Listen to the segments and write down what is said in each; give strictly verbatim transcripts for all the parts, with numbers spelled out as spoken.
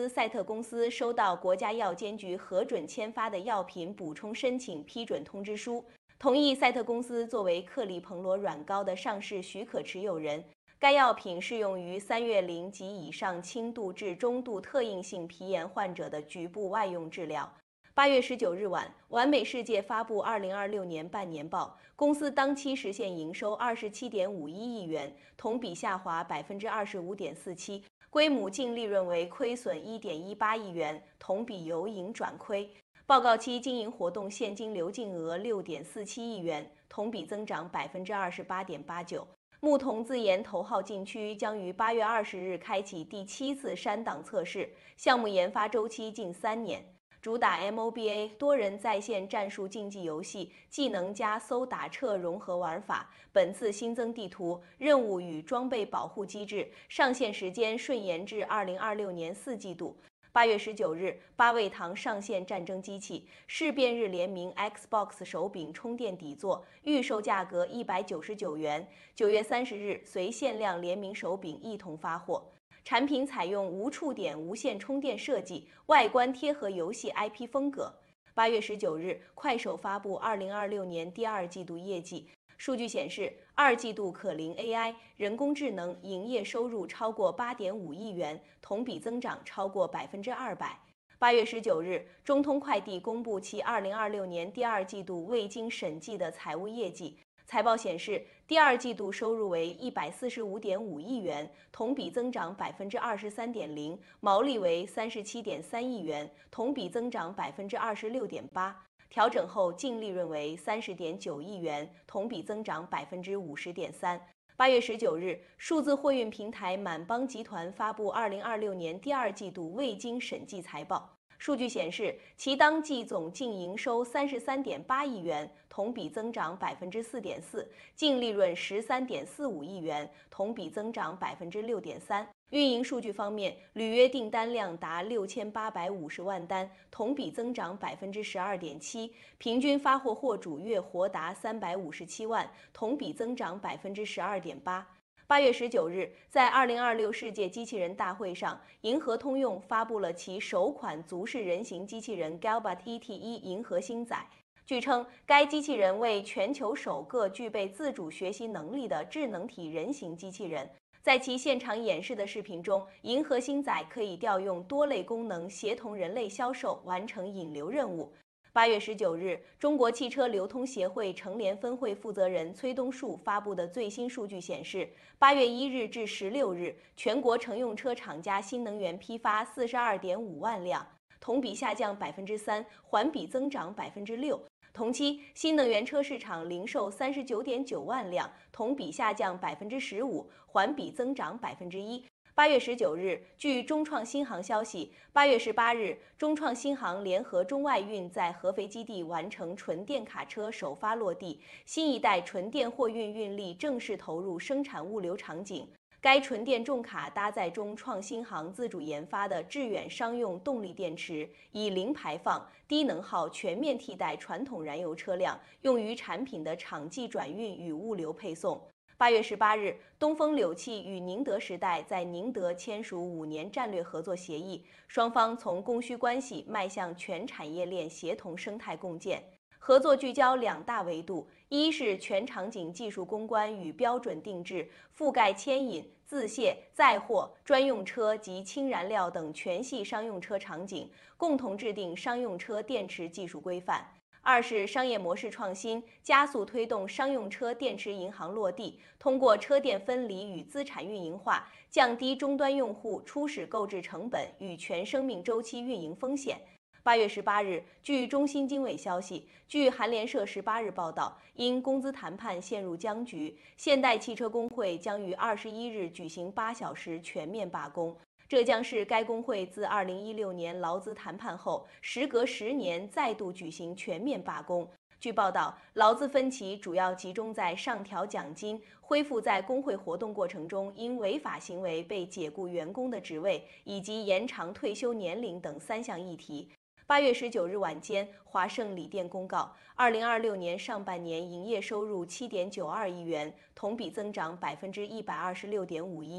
司赛特公司收到国家药监局核准签发的药品补充申请批准通知书，同意赛特公司作为克利彭罗软膏的上市许可持有人。该药品适用于三月龄及以上轻度至中度特应性皮炎患者的局部外用治疗。八月十九日晚，完美世界发布二零二六年半年报，公司当期实现营收二十七点五一亿元，同比下滑百分之二十五点四七，归母净利润为亏损一点一八亿元，同比由盈转亏。报告期经营活动现金流净额六点四七亿元，同比增长百分之二十八点八九。牧童自研头号禁区将于八月二十日开启第七次删档测试，项目研发周期近三年。主打 M O B A 多人在线战术竞技游戏，技能加搜打撤融合玩法。本次新增地图、任务与装备保护机制，上线时间顺延至二零二六年四季度。八月十九日，八味堂上线战争机器，事变日联名 Xbox 手柄充电底座，预售价格一百九十九元。九月三十日，随限量联名手柄一同发货。产品采用无触点无线充电设计，外观贴合游戏 I P 风格。八月十九日，快手发布二零二六年第二季度业绩。数据显示，二季度可灵 A I 人工智能营业收入超过八点五亿元，同比增长超过百分之二百。八月十九日，中通快递公布其二零二六年第二季度未经审计的财务业绩。财报显示，第二季度收入为一百四十五点五亿元，同比增长百分之二十三点零，毛利为三十七点三亿元，同比增长百分之二十六点八。调整后净利润为三十点九亿元，同比增长百分之五十点三。八月十九日，数字货运平台满帮集团发布二零二六年第二季度未经审计财报。数据显示，其当季总净营收三十三点八亿元，同比增长百分之四点四，净利润十三点四五亿元，同比增长百分之六点三。运营数据方面，履约订单量达六千八百五十万单，同比增长百分之十二点七，平均发货货主月活达三百五十七万，同比增长百分之十二点八。八月十九日，在二零二六世界机器人大会上，银河通用发布了其首款足式人形机器人 Galbot E T 一银河星仔。据称，该机器人为全球首个具备自主学习能力的智能体人形机器人。在其现场演示的视频中，银河星仔可以调用多类功能，协同人类销售完成引流任务。八月十九日，中国汽车流通协会成联分会负责人崔东树发布的最新数据显示，八月一日至十六日，全国乘用车厂家新能源批发四十二点五万辆，同比下降百分之三，环比增长百分之六。同期，新能源车市场零售三十九点九万辆，同比下降百分之十五，环比增长百分之一。八月十九日，据中创新航消息，八月十八日，中创新航联合中外运在合肥基地完成纯电卡车首发落地，新一代纯电货运运力正式投入生产物流场景。该纯电重卡搭载中创新航自主研发的致远商用动力电池，以零排放、低能耗全面替代传统燃油车辆，用于产品的场际转运与物流配送。八月十八日，东风柳汽与宁德时代在宁德签署五年战略合作协议，双方从供需关系迈向全产业链协同生态共建。合作聚焦两大维度：一是全场景技术攻关与标准定制，覆盖牵引、自卸、载货、专用车及氢燃料等全系商用车场景，共同制定商用车电池技术规范。二是商业模式创新，加速推动商用车电池银行落地，通过车电分离与资产运营化，降低终端用户初始购置成本与全生命周期运营风险。八月十八日，据中新经纬消息，据韩联社十八日报道，因工资谈判陷入僵局，现代汽车工会将于二十一日举行八小时全面罢工。这将是该工会自二零一六年劳资谈判后，时隔十年再度举行全面罢工。据报道，劳资分歧主要集中在上调奖金、恢复在工会活动过程中因违法行为被解雇员工的职位，以及延长退休年龄等三项议题。八月十九日晚间，华盛锂电公告，二零二六年上半年营业收入七点九二亿元，同比增长百分之一百二十六点五一。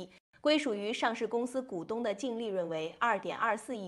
归属于上市公司股东的净利润为二点二四亿